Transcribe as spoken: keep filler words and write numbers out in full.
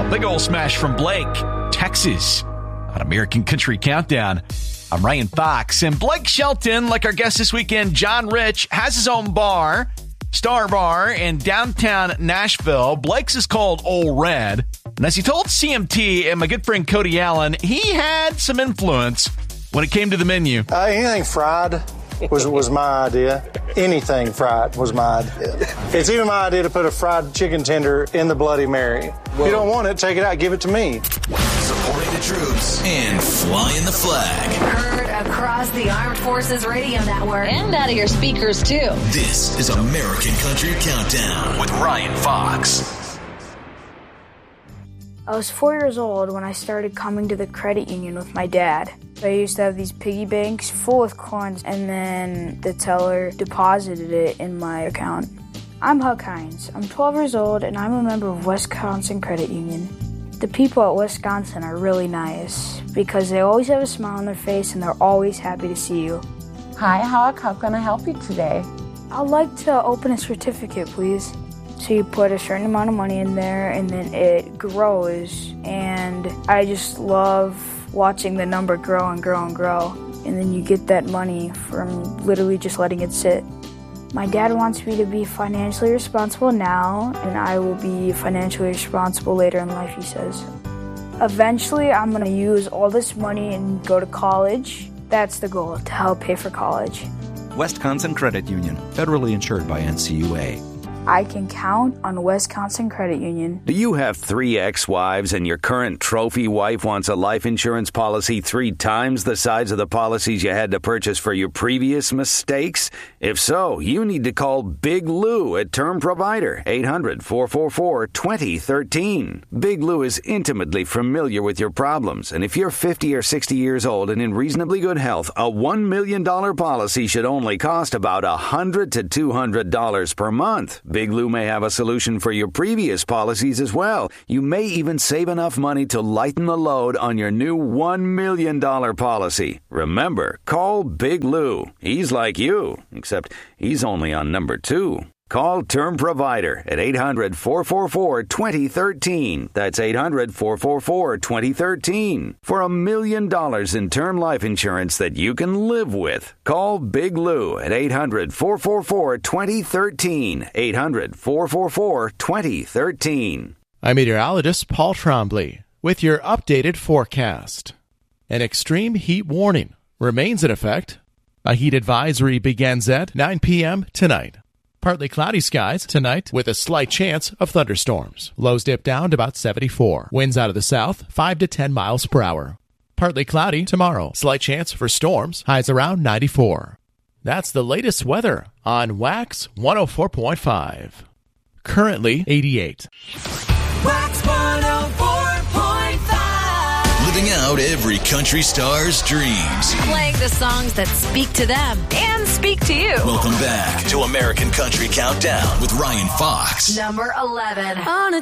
Big ol' smash from Blake, Texas, on American Country Countdown. I'm Ryan Fox, and Blake Shelton, like our guest this weekend, John Rich, has his own bar, Star Bar, in downtown Nashville. Blake's is called Ole Red. And as he told C M T and my good friend Cody Allen, he had some influence when it came to the menu. Uh, anything fried was was my idea. Anything fried was my idea. It's even my idea to put a fried chicken tender in the Bloody Mary. If you don't want it, take it out, give it to me. Supporting the troops and flying the flag. Heard across the Armed Forces Radio Network. And out of your speakers, too. This is American Country Countdown with Ryan Fox. I was four years old when I started coming to the credit union with my dad. I used to have these piggy banks full of coins, and then the teller deposited it in my account. I'm Huck Hines. I'm twelve years old, and I'm a member of Wisconsin Credit Union. The people at Wisconsin are really nice because they always have a smile on their face, and they're always happy to see you. Hi, Huck. How can I help you today? I'd like to open a certificate, please. So you put a certain amount of money in there, and then it grows, and I just love watching the number grow and grow and grow, and then you get that money from literally just letting it sit. My dad wants me to be financially responsible now, and I will be financially responsible later in life, he says. Eventually, I'm going to use all this money and go to college. That's the goal, to help pay for college. Wisconsin Credit Union, federally insured by N C U A. I can count on Wisconsin Credit Union. Do you have three ex-wives and your current trophy wife wants a life insurance policy three times the size of the policies you had to purchase for your previous mistakes? If so, you need to call Big Lou at Term Provider, eight hundred, four four four, two zero one three. Big Lou is intimately familiar with your problems, and if you're fifty or sixty years old and in reasonably good health, a one million dollars policy should only cost about one hundred to two hundred dollars per month. Big Lou may have a solution for your previous policies as well. You may even save enough money to lighten the load on your new one million dollars policy. Remember, call Big Lou. He's like you, except he's only on number two. Call Term Provider at eight hundred, four four four, two zero one three. That's eight hundred, four four four, two zero one three. For a million dollars in term life insurance that you can live with. Call Big Lou at eight hundred, four four four, two zero one three. eight hundred, four four four, two zero one three. I'm meteorologist Paul Trombley with your updated forecast. An extreme heat warning remains in effect. A heat advisory begins at nine p.m. tonight. Partly cloudy skies tonight with a slight chance of thunderstorms. Lows dip down to about seventy-four. Winds out of the south, five to ten miles per hour. Partly cloudy tomorrow. Slight chance for storms. Highs around ninety-four. That's the latest weather on Wax one oh four point five. Currently eighty-eight. Wax one oh four point five. Living out every country star's dreams. Playing the songs that speak to them and speak to you. Welcome back to American Country Countdown with Ryan Fox. Number eleven. On a